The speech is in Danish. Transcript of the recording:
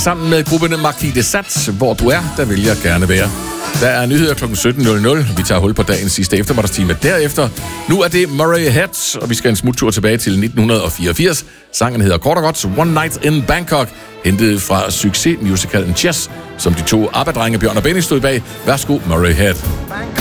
sammen med gruppen Marquis de Sade. Hvor du er, der vil jeg gerne være. Der er nyheder kl. 17.00. Vi tager hul på dagens sidste eftermiddagstime derefter. Nu er det Murray Head, og vi skal en smuttur tilbage til 1984. Sangen hedder kort og godt One Night in Bangkok, hentet fra succesmusicalen Chess, som de to ABBA-drenge Bjørn og Benny stod bag. Værsgo, Murray Head.